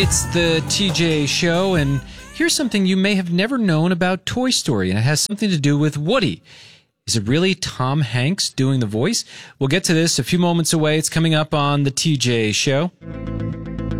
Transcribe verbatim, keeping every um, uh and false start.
It's the T J Show, and here's something you may have never known about Toy Story, and it has something to do with Woody. Is it really Tom Hanks doing the voice? We'll get to this a few moments away. It's coming up on the T J Show.